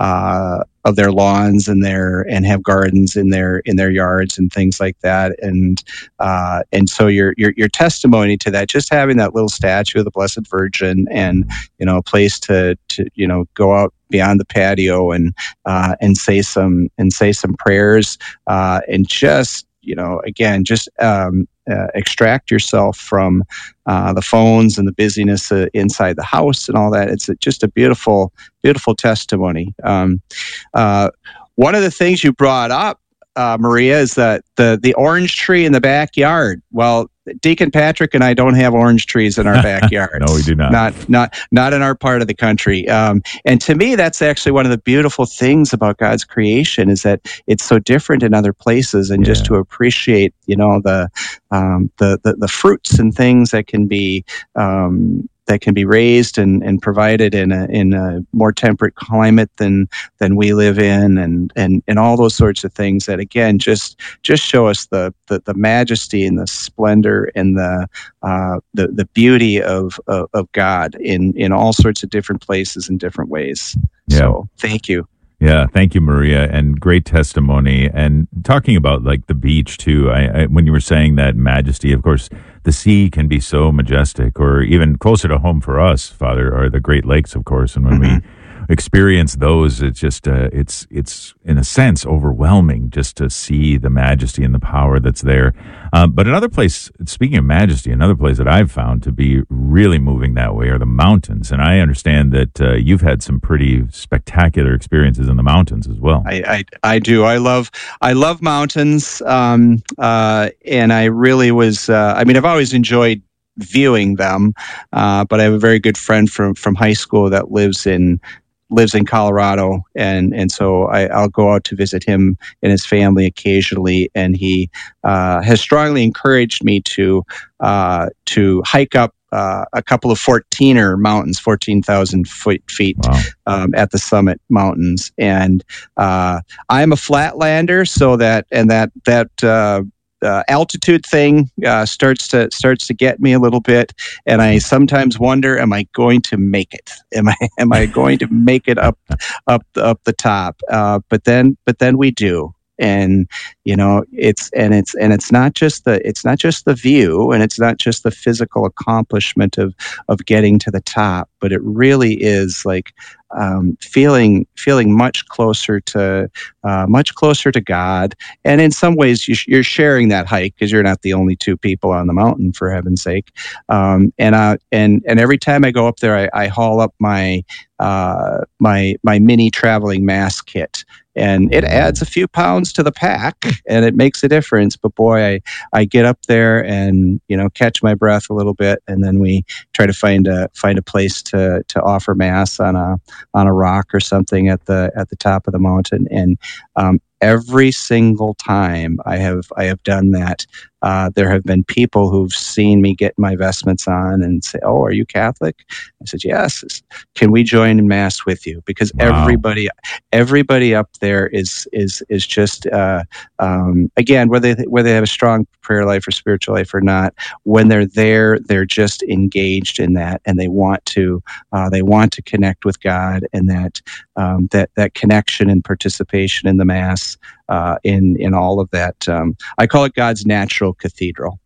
uh, of their lawns and their and have gardens in their in their yards and things like that. And uh, and so your your your testimony to that, just having that little statue of the Blessed Virgin, and you know, a place to to you know go out beyond the patio and uh, and say some and say some prayers uh, and just you know again just. Um, Uh, extract yourself from uh, the phones and the busyness uh, inside the house and all that. It's a, just a beautiful, beautiful testimony. Um, uh, one of the things you brought up, uh, Maria, is that the the orange tree in the backyard. Well, Deacon Patrick and I don't have orange trees in our backyard. No, we do not. Not not not in our part of the country. Um, and to me, that's actually one of the beautiful things about God's creation, is that it's so different in other places, and yeah. just to appreciate, you know, the, um, the the the fruits and things that can be. Um, that can be raised and, and provided in a in a more temperate climate than than we live in, and, and, and all those sorts of things that again just just show us the the, the majesty and the splendor and the uh, the the beauty of, of of God in in all sorts of different places and different ways. Yeah. So thank you. Yeah, thank you, Maria, and great testimony. And talking about like the beach too, I, I, when you were saying that majesty, of course, the sea can be so majestic, or even closer to home for us, Father, are the Great Lakes, of course. And when mm-hmm. we experience those, it's just uh, it's it's in a sense overwhelming just to see the majesty and the power that's there. Um, but another place, speaking of majesty, another place that I've found to be really moving that way are the mountains. And I understand that uh, you've had some pretty spectacular experiences in the mountains as well. I I, I do. I love I love mountains, um, uh, and I really was. Uh, I mean, I've always enjoyed viewing them, uh, but I have a very good friend from from high school that lives in. lives in Colorado, and and so I, I'll go out to visit him and his family occasionally, and he uh, has strongly encouraged me to uh, to hike up uh, a couple of fourteener mountains, fourteen thousand feet wow. um, at the summit mountains, and uh, I'm a flatlander, so that and that that. Uh, Uh, altitude thing uh, starts to starts to get me a little bit, and I sometimes wonder: Am I going to make it? Am I am I going to make it up up up the top? Uh, but then but then we do, and you know it's and it's and it's not just the it's not just the view, and it's not just the physical accomplishment of of getting to the top, but it really is like. Um, feeling feeling much closer to uh, much closer to God, and in some ways you sh- you're sharing that hike because you're not the only two people on the mountain, for heaven's sake. Um, and uh, and and every time I go up there, I, I haul up my uh, my my mini traveling mass kit, and it adds a few pounds to the pack, and it makes a difference. But boy, I I get up there and you know catch my breath a little bit, and then we try to find a find a place to to offer mass on a on a rock or something at the at the top of the mountain, and um, every single time I have I have done that, uh, there have been people who've seen me get my vestments on and say, "Oh, are you Catholic?" I said, "Yes." Can we join in mass with you? Because wow. everybody everybody up there is is is just uh, um, again whether they, whether they have a strong prayer life or spiritual life or not. When they're there, they're just engaged in that, and they want to uh, they want to connect with God, and that um, that that connection and participation in the mass. Uh, in in all of that, um, I call it God's natural cathedral.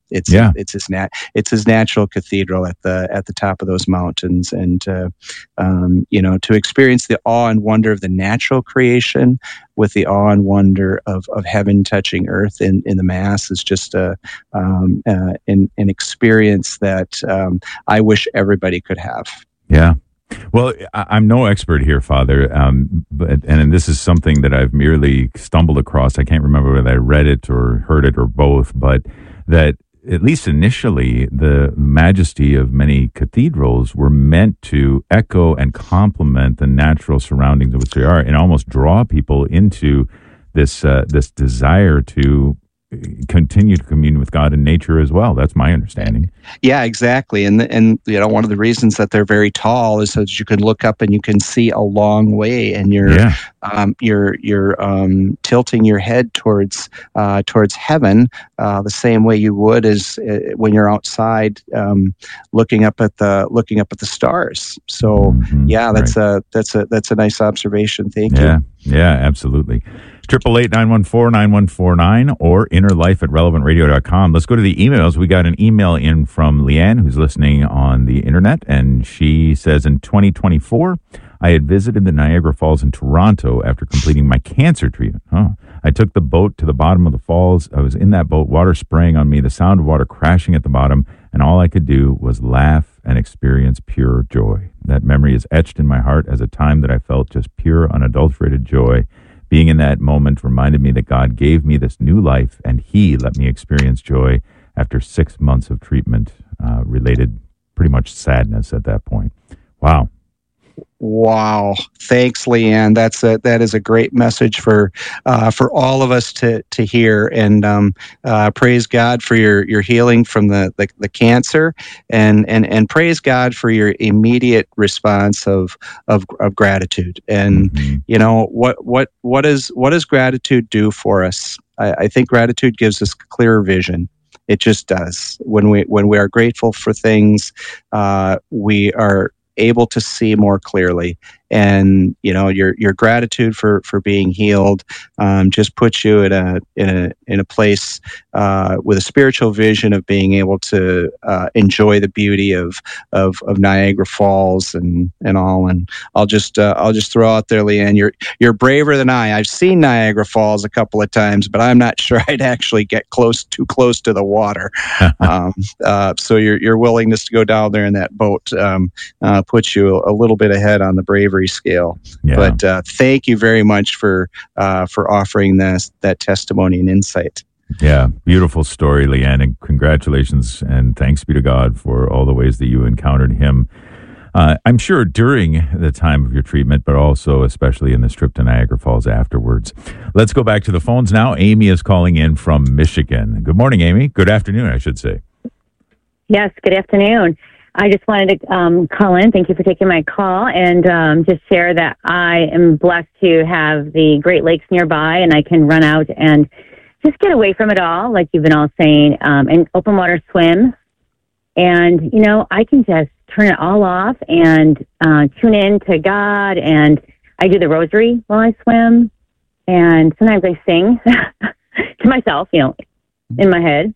It's yeah. it's his nat it's his natural cathedral at the at the top of those mountains, and uh, um, you know, to experience the awe and wonder of the natural creation with the awe and wonder of, of heaven touching earth in, in the Mass is just a um, uh, an, an experience that um, I wish everybody could have. Yeah. Well, I'm no expert here, Father, um, but and this is something that I've merely stumbled across. I can't remember whether I read it or heard it or both, but that at least initially, the majesty of many cathedrals were meant to echo and complement the natural surroundings of which they are, and almost draw people into this uh, this desire to continue to commune with God and nature as well. That's my understanding. Yeah, exactly. And, and you know, one of the reasons that they're very tall is so that you can look up and you can see a long way, and you're yeah. um, you're you're um, tilting your head towards uh, towards heaven uh, the same way you would as uh, when you're outside um, looking up at the looking up at the stars. So mm-hmm. yeah, that's right. a that's a that's a nice observation. Thank yeah. you. Yeah, absolutely. Triple eight nine one four nine one four nine or innerlife at relevant radio dot com. Let's go to the emails. We got an email in from Leanne, who's listening on the internet, and she says, in twenty twenty-four, I had visited the Niagara Falls in Toronto after completing my cancer treatment. Huh. I took the boat to the bottom of the falls. I was in that boat, water spraying on me, the sound of water crashing at the bottom, and all I could do was laugh and experience pure joy. That memory is etched in my heart as a time that I felt just pure, unadulterated joy. Being in that moment reminded me that God gave me this new life, and He let me experience joy after six months of treatment, uh, related pretty much sadness at that point. Wow. Wow! Thanks, Leanne. That's a that is a great message for uh, for all of us to to hear. And um, uh, praise God for your, your healing from the, the, the cancer, and, and and praise God for your immediate response of of, of gratitude. And mm-hmm. you know what what what is what does gratitude do for us? I, I think gratitude gives us clearer vision. It just does. When we when we are grateful for things, uh, we are able to see more clearly. And you know, your your gratitude for for being healed um, just puts you in a in a in a place uh, with a spiritual vision of being able to uh, enjoy the beauty of, of of Niagara Falls and and all. And I'll just uh, I'll just throw out there, Leanne, you're you're braver than I. I've seen Niagara Falls a couple of times, but I'm not sure I'd actually get close too close to the water. um, uh, so your your willingness to go down there in that boat um, uh, puts you a, a little bit ahead on the bravery scale. Yeah. But uh, thank you very much for uh, for offering this, that testimony and insight. Yeah, beautiful story, Leanne, and congratulations and thanks be to God for all the ways that you encountered Him. Uh, I'm sure during the time of your treatment, but also especially in this trip to Niagara Falls afterwards. Let's go back to the phones now. Amy is calling in from Michigan. Good morning, Amy. Good afternoon, I should say. Yes, good afternoon. I just wanted to um, call in. Thank you for taking my call, and um, just share that I am blessed to have the Great Lakes nearby, and I can run out and just get away from it all, like you've been all saying, um, and open water swim. And, you know, I can just turn it all off and uh, tune in to God, and I do the rosary while I swim, and sometimes I sing to myself, you know, in my head.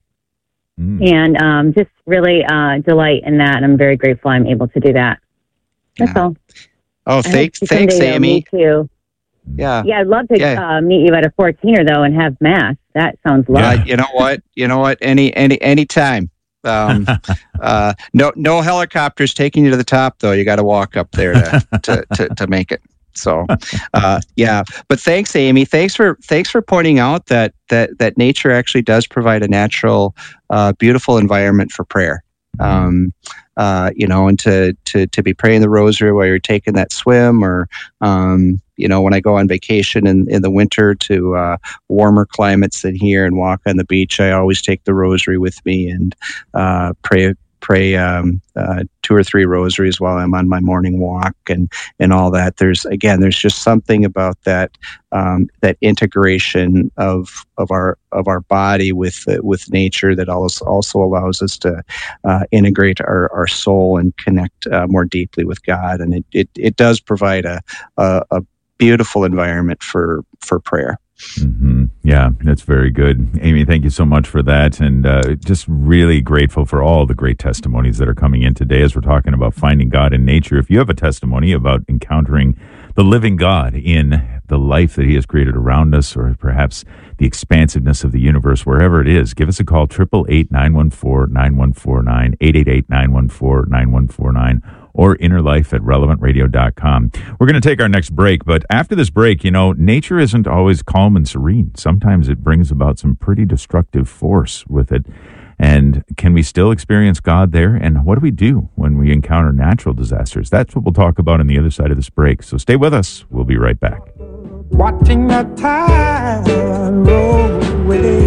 And um, just really uh, delight in that. And I'm very grateful I'm able to do that. That's yeah. all. Oh, thanks, thanks, someday, Amy. Me too. Yeah. Yeah, I'd love to yeah. uh, meet you at a fourteener though and have mass. That sounds lovely. Uh, you know what? You know what? Any any any time. Um, uh, no no helicopters taking you to the top though. You got to walk up there to, to, to to make it. So, uh, yeah. But thanks, Amy. Thanks for thanks for pointing out that that that nature actually does provide a natural, uh, beautiful environment for prayer. Um, uh, you know, and to to to be praying the rosary while you're taking that swim, or um, you know, when I go on vacation in in the winter to uh, warmer climates than here and walk on the beach, I always take the rosary with me and uh, pray. pray um, uh, two or three rosaries while I'm on my morning walk and, and all that. There's, again, there's just something about that, um, that integration of, of our, of our body with, uh, with nature that also, also allows us to uh, integrate our, our soul and connect uh, more deeply with God. And it, it, it does provide a, a, a beautiful environment for, for prayer. Mm-hmm. Yeah, that's very good. Amy, thank you so much for that. And uh, just really grateful for all the great testimonies that are coming in today as we're talking about finding God in nature. If you have a testimony about encountering the living God in the life that he has created around us, or perhaps the expansiveness of the universe, wherever it is, give us a call, eight eight eight, nine one four, nine one four nine, eight eight eight, nine one four, nine one four nine, or innerlife at relevant radio dot com. We're going to take our next break, but after this break, you know, nature isn't always calm and serene. Sometimes it brings about some pretty destructive force with it. And can we still experience God there? And what do we do when we encounter natural disasters? That's what we'll talk about on the other side of this break. So stay with us. We'll be right back. Watching the tide roll away.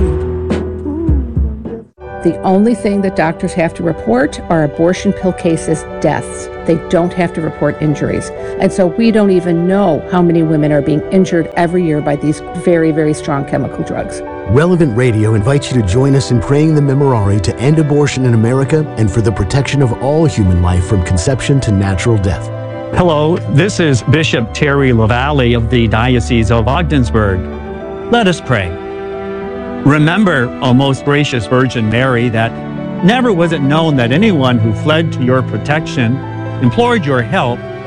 The only thing that doctors have to report are abortion pill cases, deaths. They don't have to report injuries. And so we don't even know how many women are being injured every year by these very, very strong chemical drugs. Relevant Radio invites you to join us in praying the Memorare to end abortion in America and for the protection of all human life from conception to natural death. Hello, this is Bishop Terry LaValle of the Diocese of Ogdensburg. Let us pray. Remember, O most gracious Virgin Mary, that never was it known that anyone who fled to your protection, implored your help,